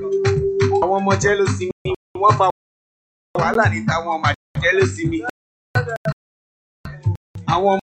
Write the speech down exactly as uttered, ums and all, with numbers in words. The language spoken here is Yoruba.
àwọn ọmọ jẹ́lósìmí wọ́n fa wàhálà níta, àwọn ọmọ jẹ́lósìmí. Àwọn